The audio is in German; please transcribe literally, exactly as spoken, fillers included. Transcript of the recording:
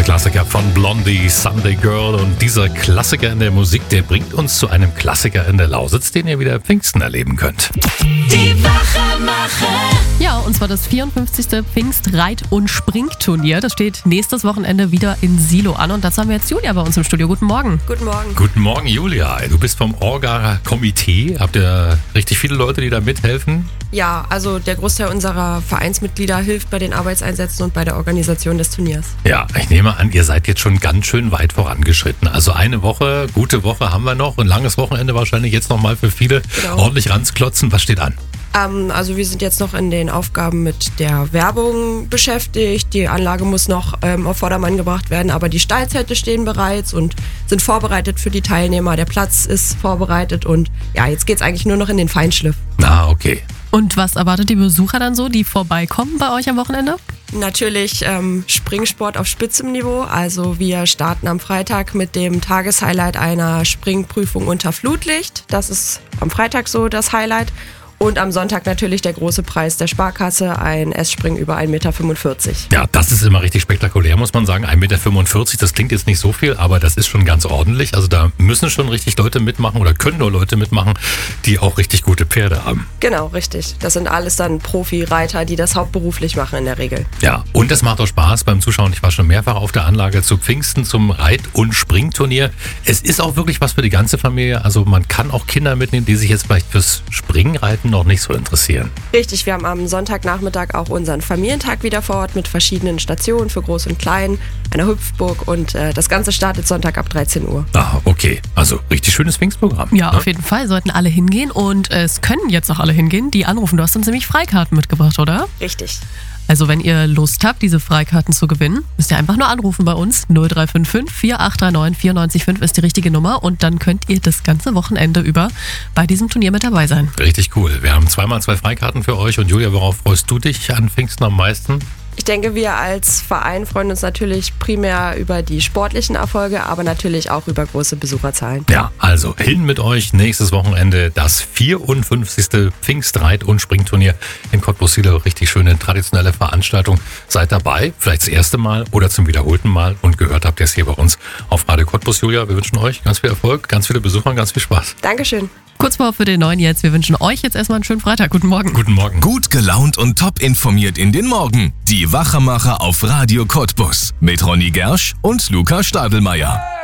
Klassiker von Blondie, Sunday Girl. Und dieser Klassiker in der Musik, der bringt uns zu einem Klassiker in der Lausitz, den ihr wieder Pfingsten erleben könnt. Die Wachemacher. Ja, und zwar das vierundfünfzigste Pfingstreit- und Springturnier. Das steht nächstes Wochenende wieder in Silo an. Und dazu haben wir jetzt Julia bei uns im Studio. Guten Morgen. Guten Morgen. Guten Morgen, Julia. Du bist vom Orga-Komitee. Habt ihr richtig viele Leute, die da mithelfen? Ja, also der Großteil unserer Vereinsmitglieder hilft bei den Arbeitseinsätzen und bei der Organisation des Turniers. Ja, ich nehme an, ihr seid jetzt schon ganz schön weit vorangeschritten. Also eine Woche, gute Woche haben wir noch. Ein langes Wochenende wahrscheinlich jetzt nochmal für viele. Genau. Ordentlich ransklotzen. Was steht an? Ähm, also wir sind jetzt noch in den Aufgaben mit der Werbung beschäftigt. Die Anlage muss noch ähm, auf Vordermann gebracht werden, aber die Stallzelte stehen bereits und sind vorbereitet für die Teilnehmer. Der Platz ist vorbereitet und ja, jetzt geht's eigentlich nur noch in den Feinschliff. Na, okay. Und was erwartet die Besucher dann so, die vorbeikommen bei euch am Wochenende? Natürlich ähm, Springsport auf spitzem Niveau. Also wir starten am Freitag mit dem Tageshighlight einer Springprüfung unter Flutlicht. Das ist am Freitag so das Highlight. Und am Sonntag natürlich der große Preis der Sparkasse, ein S-Spring über ein Meter fünfundvierzig. Ja, das ist immer richtig spektakulär, muss man sagen. ein Meter fünfundvierzig, das klingt jetzt nicht so viel, aber das ist schon ganz ordentlich. Also da müssen schon richtig Leute mitmachen oder können nur Leute mitmachen, die auch richtig gute Pferde haben. Genau, richtig. Das sind alles dann Profi-Reiter, die das hauptberuflich machen in der Regel. Ja, und es macht auch Spaß beim Zuschauen. Ich war schon mehrfach auf der Anlage zu Pfingsten zum Reit- und Springturnier. Es ist auch wirklich was für die ganze Familie. Also man kann auch Kinder mitnehmen, die sich jetzt vielleicht fürs Springreiten noch nicht so interessieren. Richtig, wir haben am Sonntagnachmittag auch unseren Familientag wieder vor Ort mit verschiedenen Stationen für Groß und Klein, einer Hüpfburg und äh, das Ganze startet Sonntag ab dreizehn Uhr. Ah, okay. Also richtig schönes Pfingstprogramm. Ja, ne? auf jeden Fall sollten alle hingehen und es können jetzt auch alle hingehen, die anrufen. Du hast uns nämlich Freikarten mitgebracht, oder? Richtig. Also wenn ihr Lust habt, diese Freikarten zu gewinnen, müsst ihr einfach nur anrufen bei uns. null drei fünf fünf, vier acht drei neun, vier neun fünf ist die richtige Nummer und dann könnt ihr das ganze Wochenende über bei diesem Turnier mit dabei sein. Richtig cool. Wir haben zweimal zwei Freikarten für euch. Und Julia, worauf freust du dich an Pfingsten am meisten? Ich denke, wir als Verein freuen uns natürlich primär über die sportlichen Erfolge, aber natürlich auch über große Besucherzahlen. Ja, also hin mit euch. Nächstes Wochenende das vierundfünfzigste Pfingstreit- und Springturnier in Cottbus-Silo. Richtig schöne traditionelle Veranstaltung. Seid dabei, vielleicht das erste Mal oder zum wiederholten Mal. Und gehört habt ihr es hier bei uns auf Radio Cottbus. Julia, wir wünschen euch ganz viel Erfolg, ganz viele Besucher und ganz viel Spaß. Dankeschön. Kurz vor für den neuen jetzt. Wir wünschen euch jetzt erstmal einen schönen Freitag. Guten Morgen. Guten Morgen. Gut gelaunt und top informiert in den Morgen. Die Wachemacher auf Radio Cottbus mit Ronny Gersch und Luca Stadelmeier.